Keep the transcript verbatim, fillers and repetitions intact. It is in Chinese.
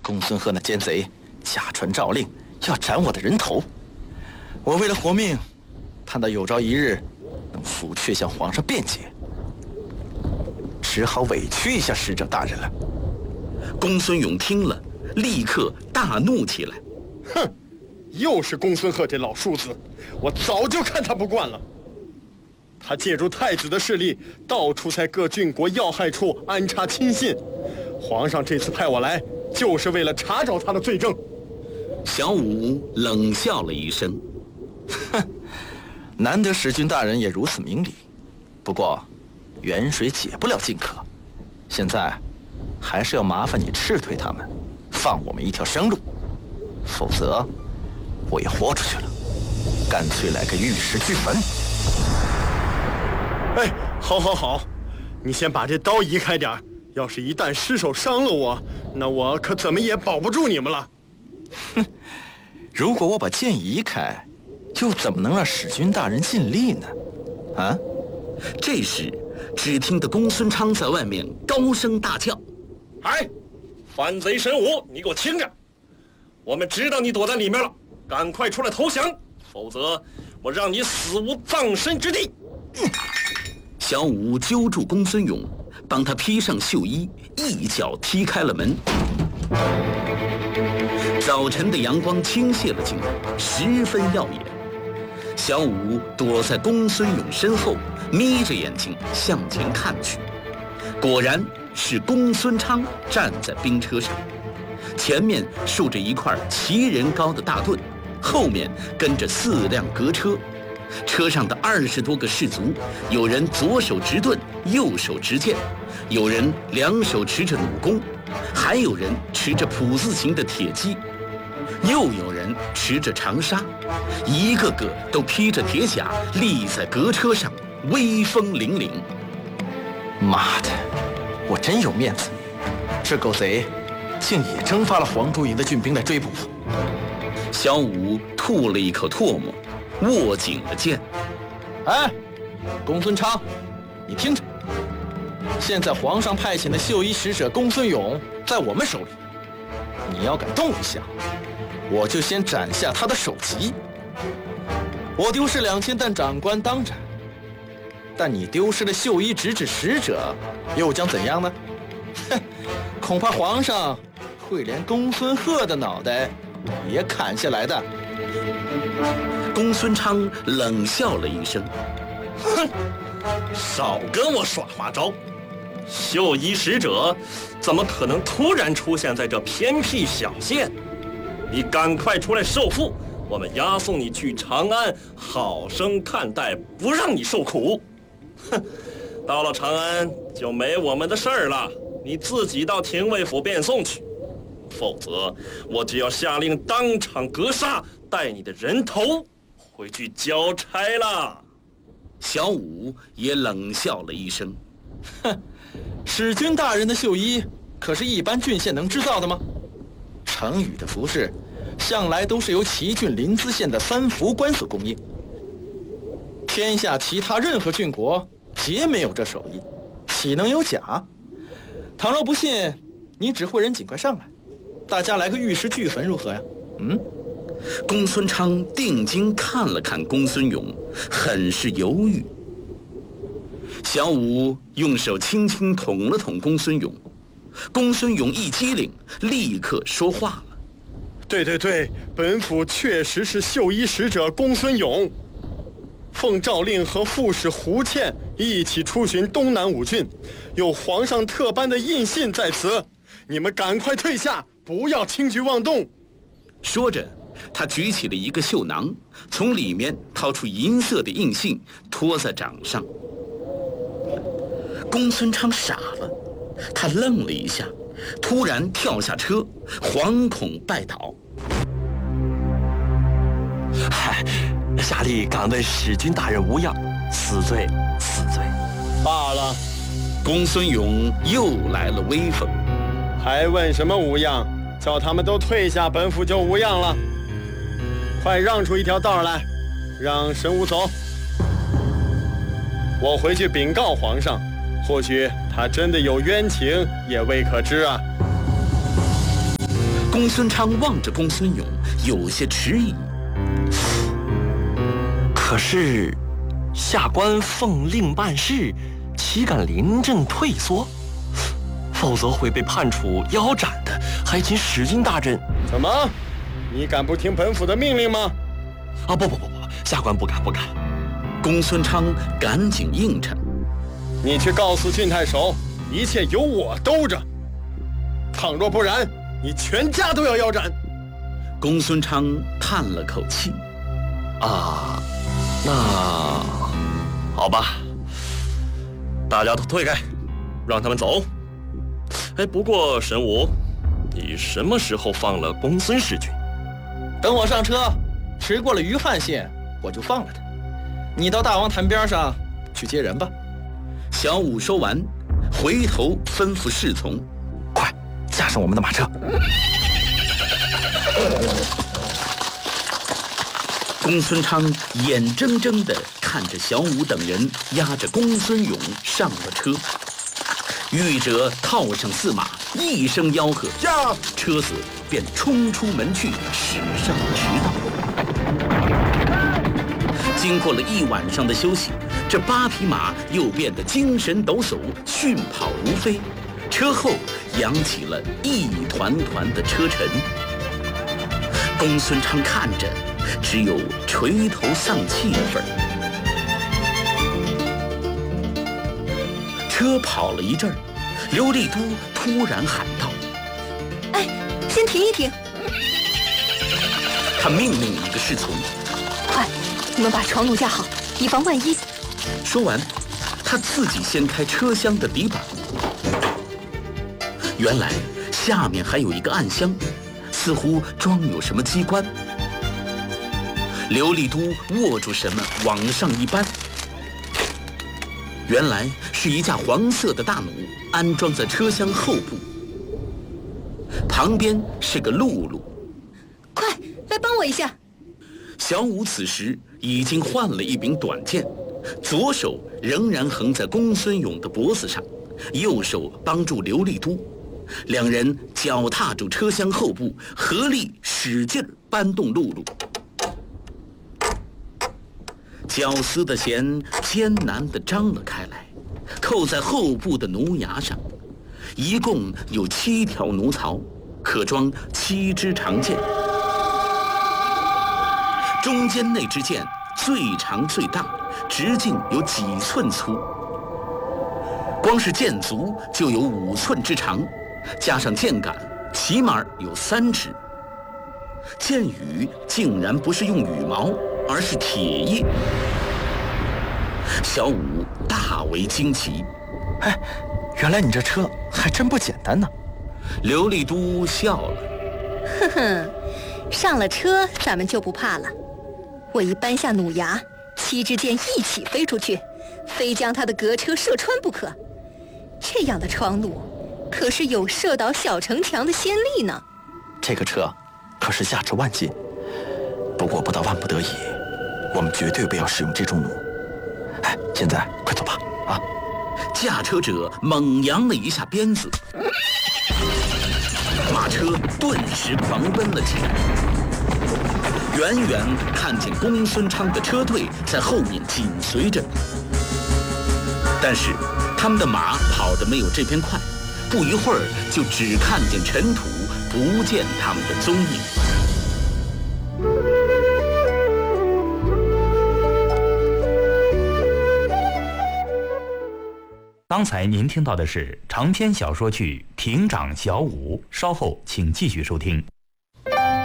公孙贺那奸贼假传诏令，要斩我的人头。我为了活命，盼到有朝一日能抚阙向皇上辩解，只好委屈一下使者大人了。 公孙勇听了，立刻大怒起来。 哼，又是公孙贺这老叔子，我早就看他不惯了。他借助太子的势力，到处在各郡国要害处安插亲信。皇上这次派我来，就是为了查找他的罪证。 小武冷笑了一声， 哼，难得使君大人也如此明理。不过，远水解不了近渴，现在还是要麻烦你斥退他们，放我们一条生路。否则，我也豁出去了，干脆来个玉石俱焚。 哎，好好好，你先把这刀移开点，要是一旦失手伤了我，那我可怎么也保不住你们了。 哼，如果我把剑移开，又怎么能让使君大人尽力呢？啊！ 这时，只听得公孙昌在外面高声大叫：“ 哎，反贼神武，你给我听着！我们知道你躲在里面了，赶快出来投降，否则我让你死无葬身之地！” 小武揪住公孙勇，帮他披上绣衣，一脚踢开了门。早晨的阳光倾泻了进来，十分耀眼。小武躲在公孙勇身后，眯着眼睛向前看去，果然是公孙昌站在兵车上，前面竖着一块七人高的大盾，后面跟着四辆革车。车上的二十多个士卒，有人左手执盾，右手执剑，有人两手持着弩弓，还有人持着朴字形的铁戟，又有人持着长沙，一个个都披着铁甲，立在革车上，威风凛凛。 妈的，我真有面子，这狗贼竟也征发了黄都营的郡兵来追捕我。 小武吐了一口唾沫，握紧了剑。 哎，公孙昌，你听着，现在皇上派遣的绣衣使者公孙勇在我们手里，你要敢动一下，我就先斩下他的首级。我丢失两千担长官当斩，但你丢失了绣衣直旨使者，又将怎样呢？哼，恐怕皇上会连公孙贺的脑袋也砍下来的。 公孙昌冷笑了一声， 哼，少跟我耍花招！绣衣使者怎么可能突然出现在这偏僻小县？你赶快出来受缚，我们押送你去长安，好生看待，不让你受苦。哼，到了长安就没我们的事儿了，你自己到廷尉府便送去，否则我就要下令当场格杀，带你的人头回去交差了。 小武也冷笑了一声， 哼，使君大人的绣衣可是一般郡县能制造的吗？成宇的服饰向来都是由齐郡临淄县的三福关所供应，天下其他任何郡国皆没有这手艺，岂能有假？倘若不信，你指挥人尽快上来，大家来个玉石俱焚如何呀？嗯？ 公孙昌定睛看了看公孙勇，很是犹豫。小武用手轻轻捅了捅公孙勇，公孙勇一机灵，立刻说话了：“ 对对对，本府确实是绣衣使者公孙勇，奉诏令和副使胡倩一起出巡东南五郡，有皇上特颁的印信在此，你们赶快退下，不要轻举妄动。” 说着，他举起了一个绣囊，从里面掏出银色的印信，托在掌上。公孙昌傻了，他愣了一下，突然跳下车，惶恐拜倒。 嗨，下吏敢问使君大人无恙，死罪死罪。 罢了。 公孙勇又来了威风， 还问什么无恙？叫他们都退下，本府就无恙了。快让出一条道来，让神武走。我回去禀告皇上，或许他真的有冤情，也未可知啊。 公孙昌望着公孙勇，有些迟疑。 可是，下官奉令办事，岂敢临阵退缩？否则会被判处腰斩的，还请使君大人。 怎么？你敢不听本府的命令吗？ 啊，不不不不，下官不敢不敢。 公孙昌赶紧应承： 你去告诉郡太守，一切由我兜着。倘若不然，你全家都要腰斩。 公孙昌叹了口气： 啊，那好吧， 大家都退开，让他们走。哎，不过神武，你什么时候放了公孙使君？ 等我上车，驰过了于汉县，我就放了他。你到大王坛边上去接人吧。 小武说完，回头吩咐侍从： 快驾上我们的马车。 公孙昌眼睁睁地看着小武等人押着公孙勇上了车。御者套上驷马，一声吆喝，驾！车子便冲出门去，驶上了驰道。经过了一晚上的休息，这八匹马又变得精神抖擞，迅跑如飞，车后扬起了一团团的车尘。公孙昌看着，只有垂头丧气的份儿。车跑了一阵儿，刘立都突然喊道：“ 哎，先停一停！” 他命令一个侍从：“ 快，你们把床弄架好，以防万一。” 说完，他自己掀开车厢的底板，原来下面还有一个暗箱，似乎装有什么机关。刘立都握住什么往上一扳，原来是一架黄色的大弩安装在车厢后部，旁边是个辘轳。 快来帮我一下！ 小武此时已经换了一柄短剑，左手仍然横在公孙勇的脖子上，右手帮助刘立都，两人脚踏住车厢后部，合力使劲搬动辘轳。绞丝的弦艰难地张了开来，扣在后部的弩牙上，一共有七条弩槽，可装七支长剑。中间那支箭最长最大，直径有几寸粗，光是箭足就有五寸之长，加上箭杆，起码有三支。箭羽竟然不是用羽毛，而是铁叶。小武大为惊奇， 哎，原来你这车还真不简单呢。 刘立都笑了， 哼哼，上了车咱们就不怕了。我一扳下弩牙，七支箭一起飞出去，非将他的革车射穿不可。这样的窗弩，可是有射倒小城墙的先例呢。 这个车可是价值万金，不过不到万不得已，我们绝对不要使用这种弩。哎，现在快走吧！啊！ 驾车者猛扬了一下鞭子，马车顿时狂奔了起来。远远看见公孙昌的车队在后面紧随着，但是他们的马跑得没有这边快，不一会儿就只看见尘土，不见他们的踪影。 刚才您听到的是长篇小说剧《亭长小五》，稍后请继续收听。